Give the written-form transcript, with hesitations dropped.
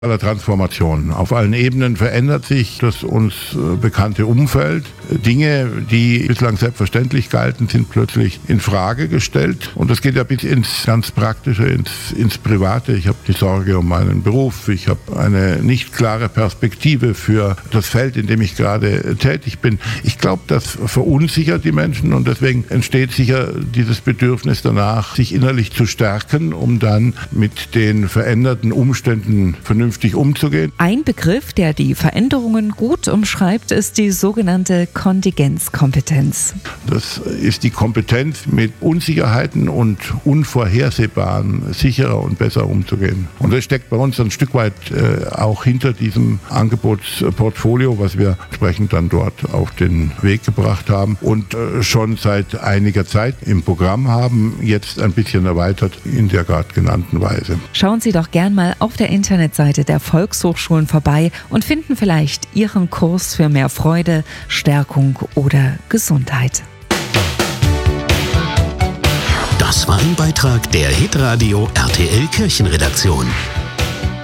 aller Transformation. Auf allen Ebenen verändert sich das uns bekannte Umfeld. Dinge, die bislang selbstverständlich galten, sind plötzlich in Frage gestellt. Und das geht ja bis ins ganz Praktische, ins Private. Ich habe die Sorge um meinen Beruf. Ich habe eine nicht klare Perspektive für das Feld, in dem ich gerade tätig bin. Ich glaube, das verunsichert die Menschen und deswegen entsteht sicher dieses Bedürfnis danach, sich innerlich zu stärken, um dann mit den veränderten Umständen vernünftig umzugehen. Ein Begriff, der die Veränderungen gut umschreibt, ist die sogenannte Kontingenzkompetenz. Das ist die Kompetenz, mit Unsicherheiten und Unvorhersehbaren sicherer und besser umzugehen. Und das steckt bei uns ein Stück weit auch hinter diesem Angebotsportfolio, was wir entsprechend dann dort auf den Weg gebracht haben und schon seit einiger Zeit im Programm haben, jetzt ein bisschen erweitert in der gerade genannten Weise. Schauen Sie doch gern mal auf der Internetseite der Volkshochschulen vorbei und finden vielleicht Ihren Kurs für mehr Freude, Stärkung oder Gesundheit. Das war ein Beitrag der Hitradio RTL Kirchenredaktion.